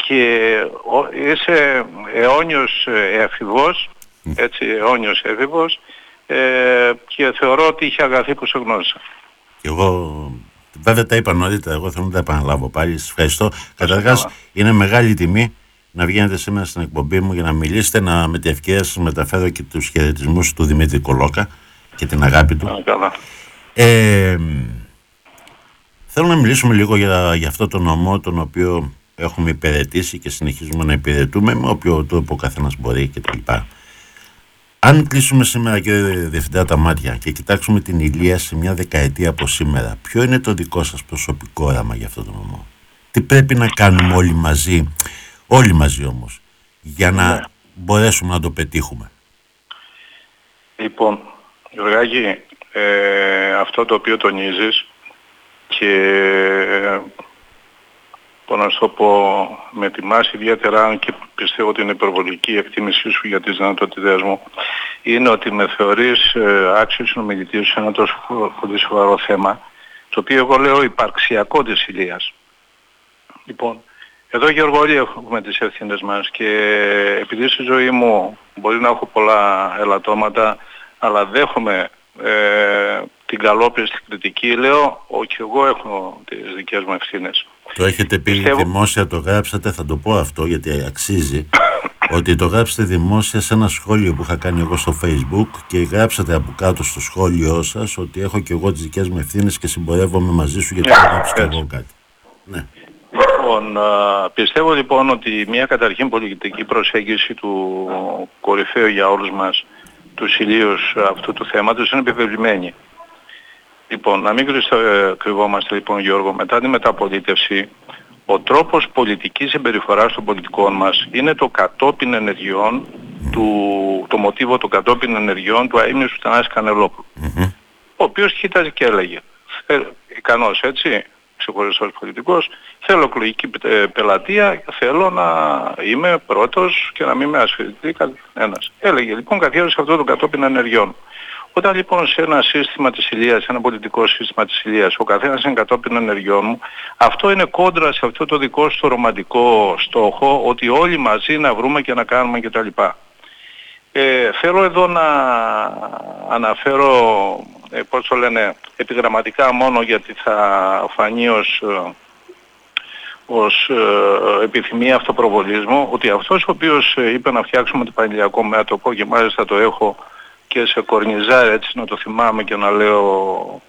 και είσαι αιώνιος έφηβος, έτσι, αιώνιος έφηβος, και θεωρώ ότι είχε αγαθή που σε γνώρισα. Και εγώ, βέβαια τα είπα νωρίτερα, εγώ θέλω να τα επαναλάβω πάλι. Σας ευχαριστώ. Καταρχάς, είναι μεγάλη τιμή να βγαίνετε σήμερα στην εκπομπή μου για να μιλήσετε, να με τη ευκαιρία σας μεταφέρω και τους χαιρετισμούς του Δημήτρη Κολόκα και την αγάπη του. Καλά. Θέλω να μιλήσουμε λίγο για αυτό το νομό τον οποίο έχουμε υπηρετήσει και συνεχίζουμε να υπηρετούμε με όποιο τρόπο ο καθένας μπορεί κτλ. Αν κλείσουμε σήμερα, κύριε Διευθυντά, τα μάτια και κοιτάξουμε την Ηλία σε μια δεκαετία από σήμερα, ποιο είναι το δικό σας προσωπικό όραμα για αυτό το νομό? Τι πρέπει να κάνουμε όλοι μαζί όμως, για να μπορέσουμε να το πετύχουμε? Λοιπόν, Γιωργάκη, αυτό το οποίο τονίζεις και μπορώ να σου το πω, με τιμάς ιδιαίτερα, και πιστεύω ότι είναι υπερβολική η εκτίμησή σου για τις δυνατότητες μου, είναι ότι με θεωρείς άξιος συνομιλητής σε ένα τόσο πολύ σοβαρό θέμα, το οποίο εγώ λέω υπαρξιακό της Ηλίας. Λοιπόν, εδώ, Γιώργο, όλοι έχουμε τις ευθύνες μας, και επειδή στη ζωή μου μπορεί να έχω πολλά ελαττώματα, αλλά δέχομαι την καλόπιστη κριτική, λέω και εγώ έχω τις δικές μου ευθύνες. Το έχετε πει δημόσια, το γράψατε, θα το πω αυτό γιατί αξίζει, ότι το γράψετε δημόσια σε ένα σχόλιο που είχα κάνει εγώ στο Facebook, και γράψατε από κάτω στο σχόλιο σας ότι έχω και εγώ τις δικές μου ευθύνες και συμπορεύομαι μαζί σου γιατί θα γράψω και εγώ κάτι. Ναι. Λοιπόν, πιστεύω λοιπόν ότι μια καταρχήν πολιτική προσέγγιση του κορυφαίου για όλους μας, του ηλίους αυτού του θέματος, είναι επιβεβλημένη. Λοιπόν, να μην κρυβόμαστε λοιπόν, Γιώργο, μετά τη μεταπολίτευση, ο τρόπος πολιτικής συμπεριφοράς των πολιτικών μας είναι το κατόπιν ενεργειών, το μοτίβο των κατόπιν ενεργειών του αείμνηστου του Θανάση Κανελόπουλου, ο οποίος κοίταζε και έλεγε, ικανός, έτσι, ξεχωριστός πολιτικός, θέλω εκλογική πελατεία, θέλω να είμαι πρώτος και να μην με ασφαλιστεί κανένας. Έλεγε λοιπόν καθιέρωσε αυτό το κατόπιν ενεργειών. Όταν λοιπόν σε ένα σύστημα της Ηλίας, ένα πολιτικό σύστημα της Ηλίας, ο καθένας είναι κατόπιν ενεργειών μου, αυτό είναι κόντρα σε αυτό το δικό σου ρομαντικό στόχο, ότι όλοι μαζί να βρούμε και να κάνουμε κτλ. Θέλω εδώ να αναφέρω, πώς το λένε, επιγραμματικά μόνο, γιατί θα φανεί ως επιθυμία αυτοπροβολισμού, ότι αυτός ο οποίος είπε να φτιάξουμε το πανελληνιακό μέτωπο, και μάλιστα το έχω και σε κορνιζάρι, έτσι να το θυμάμαι και να λέω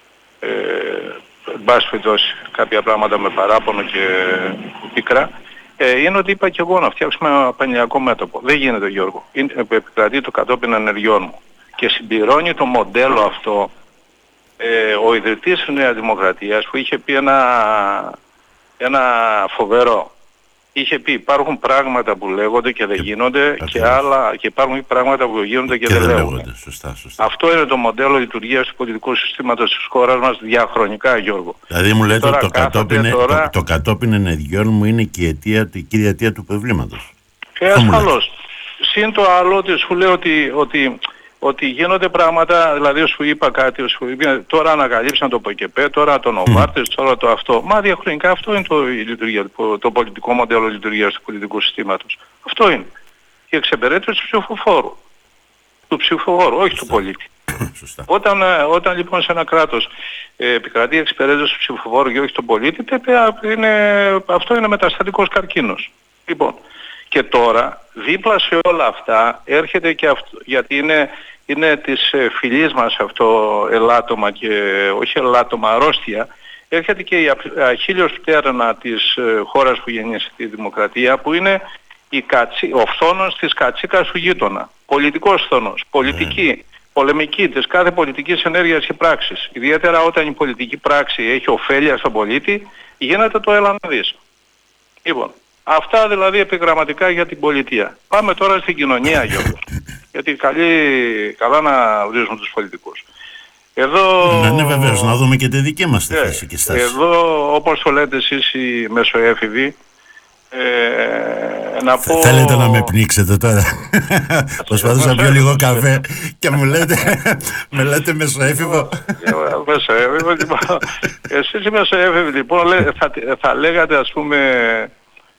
μπάσφιτος κάποια πράγματα με παράπονο και πίκρα, είναι ότι είπα και εγώ να φτιάξουμε ένα πανελληνιακό μέτωπο. Δεν γίνεται, Γιώργο. Επικρατεί το κατόπιν ενεργειών μου. Και συμπληρώνει το μοντέλο αυτό ο ιδρυτής της Νέας Δημοκρατίας, που είχε πει ένα φοβερό. Είχε πει υπάρχουν πράγματα που λέγονται και δεν γίνονται, και υπάρχουν πράγματα που γίνονται και δεν λέγονται. Σωστά. Αυτό είναι το μοντέλο λειτουργίας του πολιτικού συστήματος της χώρας μας διαχρονικά, Γιώργο. Δηλαδή μου λέτε τώρα, το κατόπιν ενεργειών μου είναι και η κύρια αιτία του προβλήματος. Ασφαλώς. Συν το άλλο ότι σου λέω ότι γίνονται πράγματα, δηλαδή σου είπα κάτι, τώρα ανακαλύψαν το ΠΚΠ, τώρα το Νοβάρτης, τώρα το αυτό. Μα διαχρονικά αυτό είναι το πολιτικό μοντέλο λειτουργίας του πολιτικού συστήματος. Αυτό είναι. Η εξυπηρέτηση του ψηφοφόρου, όχι του πολίτη. Όταν λοιπόν σε ένα κράτος επικρατεί η εξυπηρέτηση του ψηφοφόρου και όχι του πολίτη, αυτό είναι μεταστατικός καρκίνος. Λοιπόν, και τώρα δίπλα σε όλα αυτά έρχεται και αυτό, γιατί είναι της φυλής μας αυτό ελάττωμα, και όχι ελάττωμα, αρρώστια, έρχεται και η αχίλιος πτέρνα της χώρας που γεννήσε τη δημοκρατία, που είναι ο φθόνος της κατσίκας του γείτονα. Πολιτικός φθόνος, πολιτική, πολεμική της κάθε πολιτικής ενέργειας και πράξης. Ιδιαίτερα όταν η πολιτική πράξη έχει ωφέλεια στον πολίτη, γίνεται το έλα να δεις. Λοιπόν, αυτά δηλαδή επιγραμματικά για την πολιτεία. Πάμε τώρα στην κοινωνία, Γιώργο. Γιατί καλά να βρίζουμε τους πολιτικούς. Εδώ... Ναι, βεβαίως, να δούμε και τη δική μας τη θέση και στάση. Εδώ, όπως το λέτε εσείς οι μεσοέφηβοι, να πω... Θέλετε να με πνίξετε τώρα? Προσπαθούσα να πιω λίγο καφέ και με λέτε μεσοέφηβο. Μεσοέφηβο, λοιπόν. Εσείς οι μεσοέφηβοι, λοιπόν, θα λέγατε, ας πούμε,